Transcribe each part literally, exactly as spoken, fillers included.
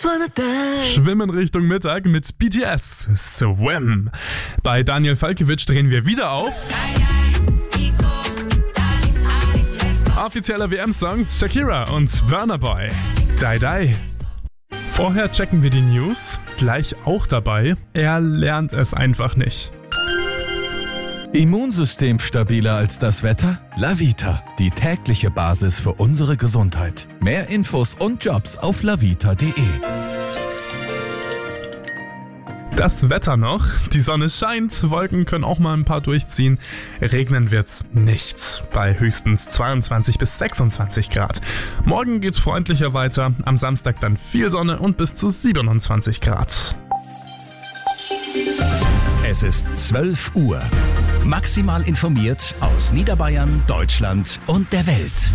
Schwimmen Richtung Mittag mit B T S. Swim. Bei Daniel Falkiewicz drehen wir wieder auf. Offizieller W M-Song Shakira und Burna Boy. Die Die. Vorher checken wir die News. Gleich auch dabei. Er lernt es einfach nicht. Immunsystem stabiler als das Wetter? Lavita, die tägliche Basis für unsere Gesundheit. Mehr Infos und Jobs auf lavita punkt de. Das Wetter noch. Die Sonne scheint, Wolken können auch mal ein paar durchziehen. Regnen wird's nicht. Bei höchstens zweiundzwanzig bis sechsundzwanzig Grad. Morgen geht's freundlicher weiter. Am Samstag dann viel Sonne und bis zu siebenundzwanzig Grad. Es ist zwölf Uhr. Maximal informiert aus Niederbayern, Deutschland und der Welt.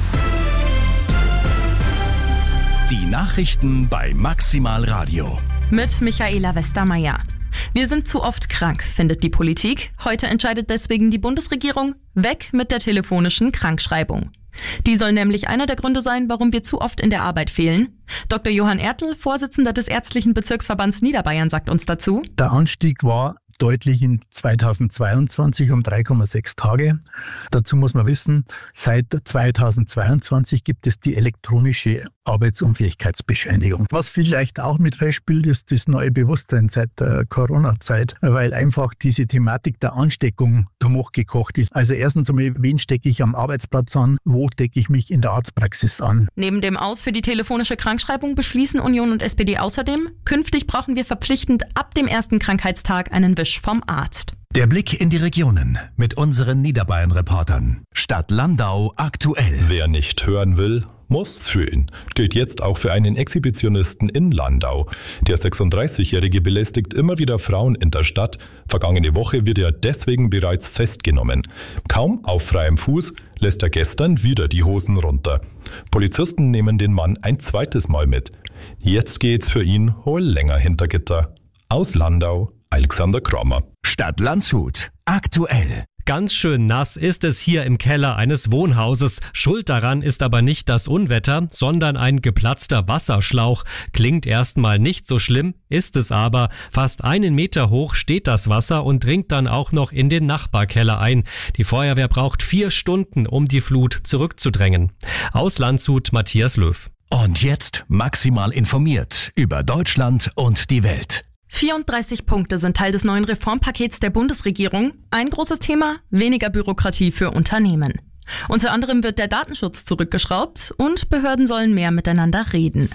Die Nachrichten bei Maximal Radio. Mit Michaela Westermeier. Wir sind zu oft krank, findet die Politik. Heute entscheidet deswegen die Bundesregierung, weg mit der telefonischen Krankschreibung. Die soll nämlich einer der Gründe sein, warum wir zu oft in der Arbeit fehlen. Doktor Johann Ertl, Vorsitzender des Ärztlichen Bezirksverbands Niederbayern, sagt uns dazu: Der Anstieg war deutlich in zweitausendzweiundzwanzig um drei Komma sechs Tage. Dazu muss man wissen, seit zweitausendzweiundzwanzig gibt es die elektronische Arbeitsunfähigkeitsbescheinigung. Was vielleicht auch mit reinspielt, ist das neue Bewusstsein seit der Corona-Zeit, weil einfach diese Thematik der Ansteckung hochgekocht ist. Also erstens einmal, wen stecke ich am Arbeitsplatz an, wo stecke ich mich in der Arztpraxis an. Neben dem Aus für die telefonische Krankschreibung beschließen Union und S P D außerdem, künftig brauchen wir verpflichtend ab dem ersten Krankheitstag einen Wisch vom Arzt. Der Blick in die Regionen mit unseren Niederbayern-Reportern. Stadt Landau aktuell. Wer nicht hören will, muss fühlen. Gilt jetzt auch für einen Exhibitionisten in Landau. Der sechsunddreißigjährige belästigt immer wieder Frauen in der Stadt. Vergangene Woche wird er deswegen bereits festgenommen. Kaum auf freiem Fuß lässt er gestern wieder die Hosen runter. Polizisten nehmen den Mann ein zweites Mal mit. Jetzt geht's für ihn wohl länger hinter Gitter. Aus Landau, Alexander Kramer. Stadt Landshut aktuell. Ganz schön nass ist es hier im Keller eines Wohnhauses. Schuld daran ist aber nicht das Unwetter, sondern ein geplatzter Wasserschlauch. Klingt erstmal nicht so schlimm, ist es aber. Fast einen Meter hoch steht das Wasser und dringt dann auch noch in den Nachbarkeller ein. Die Feuerwehr braucht vier Stunden, um die Flut zurückzudrängen. Aus Landshut, Matthias Löw. Und jetzt maximal informiert über Deutschland und die Welt. vierunddreißig Punkte sind Teil des neuen Reformpakets der Bundesregierung. Ein großes Thema: weniger Bürokratie für Unternehmen. Unter anderem wird der Datenschutz zurückgeschraubt und Behörden sollen mehr miteinander reden.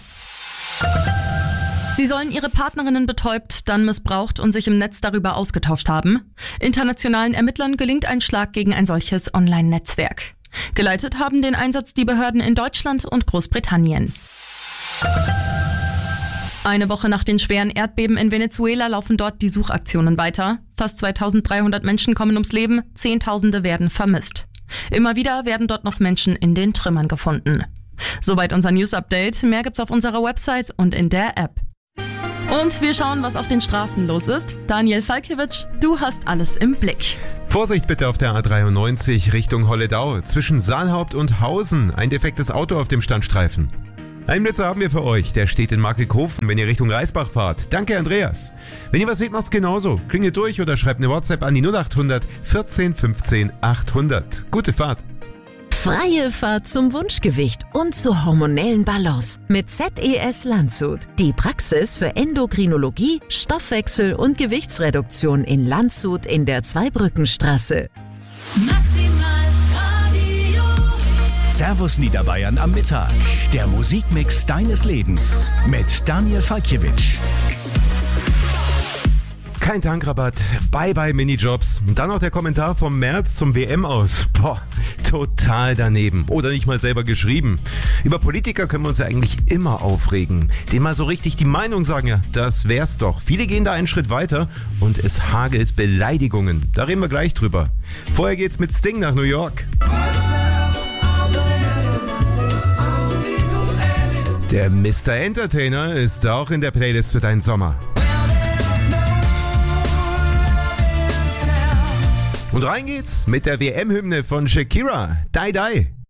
Sie sollen ihre Partnerinnen betäubt, dann missbraucht und sich im Netz darüber ausgetauscht haben. Internationalen Ermittlern gelingt ein Schlag gegen ein solches Online-Netzwerk. Geleitet haben den Einsatz die Behörden in Deutschland und Großbritannien. Eine Woche nach den schweren Erdbeben in Venezuela laufen dort die Suchaktionen weiter. Fast zweitausenddreihundert Menschen kommen ums Leben, Zehntausende werden vermisst. Immer wieder werden dort noch Menschen in den Trümmern gefunden. Soweit unser News-Update. Mehr gibt's auf unserer Website und in der App. Und wir schauen, was auf den Straßen los ist. Daniel Falkiewicz, du hast alles im Blick. Vorsicht bitte auf der A dreiundneunzig Richtung Holledau. Zwischen Saalhaupt und Hausen ein defektes Auto auf dem Standstreifen. Einen Blitzer haben wir für euch, der steht in Markighofen, wenn ihr Richtung Reisbach fahrt. Danke, Andreas. Wenn ihr was seht, macht's genauso. Klingelt durch oder schreibt eine WhatsApp an die null achthundert vierzehn fünfzehn achthundert. Gute Fahrt. Freie Fahrt zum Wunschgewicht und zur hormonellen Balance mit Z E S Landshut. Die Praxis für Endokrinologie, Stoffwechsel und Gewichtsreduktion in Landshut in der Zweibrückenstraße. Maximal Radio. Servus Niederbayern am Mittag. Der Musikmix deines Lebens mit Daniel Falkiewicz. Kein Tankrabatt, bye bye Minijobs. Und dann noch der Kommentar vom März zum W M aus. Boah, total daneben. Oder nicht mal selber geschrieben. Über Politiker können wir uns ja eigentlich immer aufregen. Denen mal so richtig die Meinung sagen, ja, das wär's doch. Viele gehen da einen Schritt weiter und es hagelt Beleidigungen. Da reden wir gleich drüber. Vorher geht's mit Sting nach New York. Der Mister Entertainer ist auch in der Playlist für deinen Sommer. Und rein geht's mit der W M-Hymne von Shakira, Die Die.